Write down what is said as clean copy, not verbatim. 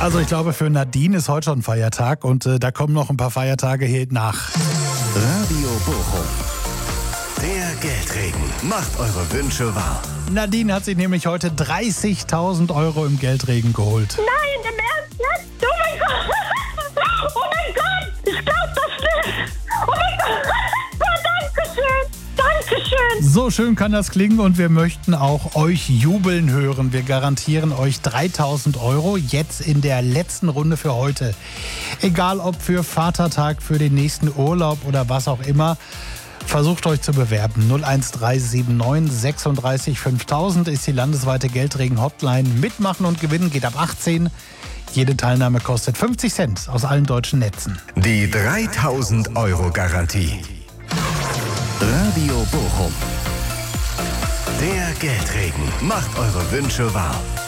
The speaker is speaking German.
Also ich glaube, für Nadine ist heute schon Feiertag und da kommen noch ein paar Feiertage hier nach. Radio Bochum. Der Geldregen macht eure Wünsche wahr. Nadine hat sich nämlich heute 30.000 € im Geldregen geholt. Nein, im Ernst jetzt? Oh mein Gott! Oh mein Gott! Ich glaub das nicht! Oh mein Gott! Dankeschön! Dankeschön! So schön kann das klingen und wir möchten auch euch jubeln hören. Wir garantieren euch 3.000 € jetzt in der letzten Runde für heute. Egal ob für Vatertag, für den nächsten Urlaub oder was auch immer. Versucht euch zu bewerben. 01379 36 5000 ist die landesweite Geldregen-Hotline. Mitmachen und gewinnen geht ab 18. Jede Teilnahme kostet 50 Cent aus allen deutschen Netzen. Die 3.000 € Garantie. Radio Bochum. Der Geldregen macht eure Wünsche wahr.